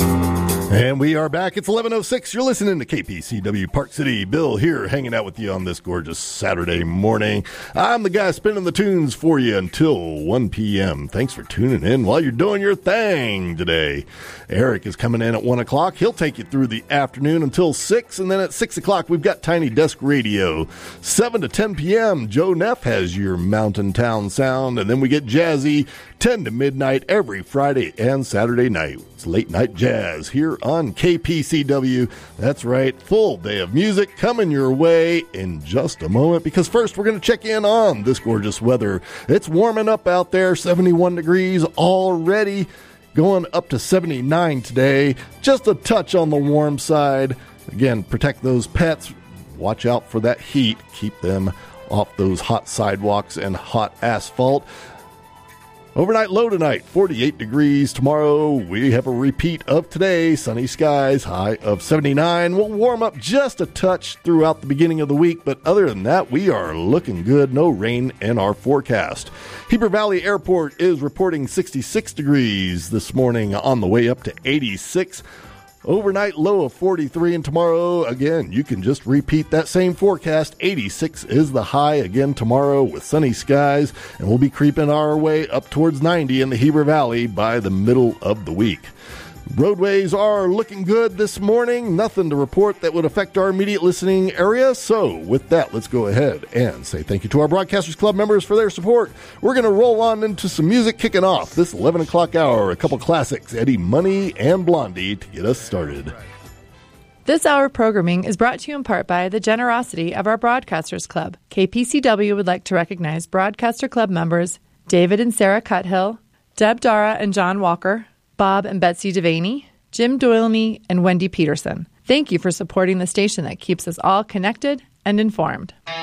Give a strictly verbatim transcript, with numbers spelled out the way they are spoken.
And we are back. It's eleven oh six. You're listening to K P C W Park City. Bill here, hanging out with you on this gorgeous Saturday morning. I'm the guy spinning the tunes for you until one p.m. Thanks for tuning in while you're doing your thing today. Eric is coming in at one o'clock. He'll take you through the afternoon until six, and then at six o'clock, we've got Tiny Desk Radio. seven to ten p.m., Joe Neff has your Mountain Town sound, and then we get jazzy ten to midnight every Friday and Saturday night. It's late night jazz here on K P C W. That's right, full day of music coming your way in just a moment, because first we're going to check in on this gorgeous weather. It's warming up out there, seventy-one degrees already, going up to seventy-nine today. Just a touch on the warm side. Again, protect those pets. Watch out for that heat. Keep them off those hot sidewalks and hot asphalt. Overnight low tonight, forty-eight degrees. Tomorrow, we have a repeat of today. Sunny skies, high of seventy-nine. We'll warm up just a touch throughout the beginning of the week, but other than that, we are looking good. No rain in our forecast. Heber Valley Airport is reporting sixty-six degrees this morning, on the way up to eighty-six. Overnight low of forty-three, and tomorrow, again, you can just repeat that same forecast. eighty-six is the high again tomorrow with sunny skies, and we'll be creeping our way up towards ninety in the Heber Valley by the middle of the week. Roadways are looking good this morning. Nothing to report that would affect our immediate listening area. So with that, let's go ahead and say thank you to our Broadcasters Club members for their support. We're going to roll on into some music, kicking off this eleven o'clock hour. A couple classics, Eddie Money and Blondie, to get us started. This hour of programming is brought to you in part by the generosity of our Broadcasters Club. K P C W would like to recognize Broadcaster Club members David and Sarah Cuthill, Deb Dara and John Walker, Bob and Betsy Devaney, Jim Doylemy, and Wendy Peterson. Thank you for supporting the station that keeps us all connected and informed.